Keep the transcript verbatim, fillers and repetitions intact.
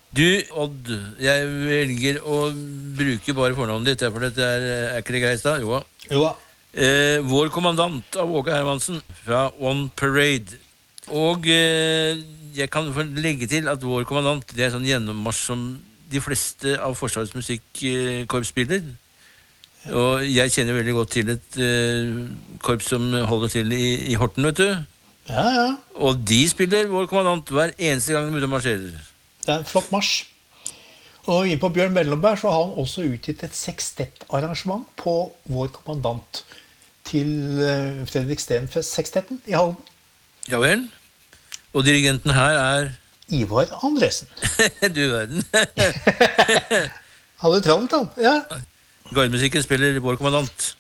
Du, Odd, jeg velger å bruke bare fornavnet ditt, for dette er, er ikke det greit da? Jo. Jo da. Eh, vår kommandant av Åge Hermansen fra On Parade. Og eh, jeg kan få legge til at vår kommandant, det er sånn gjennommarsj som de fleste av Forsvarets musikkorps spiller. Og jeg kjenner veldig godt til et eh, korps som holder til i, i Horten, vet du. Ja, ja. Og de spiller vår kommandant hver eneste gang de marsjerer. Det er en flott marsj. Og inn på Bjørn Mellemberg så har han også utgitt et sekstettarrangement på vår kommandant til uh, Fredrik Stenfest-sekstetten i Halden. Ja vel. Og dirigenten her er... Ivar Andresen. Du verden. Hadde travelt han, ja. Gardemusikken spiller vår kommandant.